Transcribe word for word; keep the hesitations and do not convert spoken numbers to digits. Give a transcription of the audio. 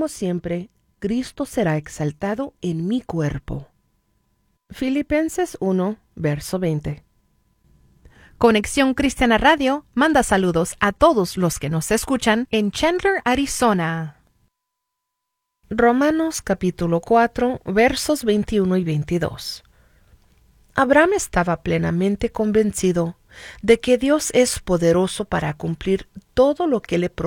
como siempre, Cristo será exaltado en mi cuerpo. Filipenses uno, verso veinte. Conexión Cristiana Radio manda saludos a todos los que nos escuchan en Chandler, Arizona. Romanos capítulo cuatro, versos veintiuno y veintidós. Abraham estaba plenamente convencido de que Dios es poderoso para cumplir todo lo que le prometió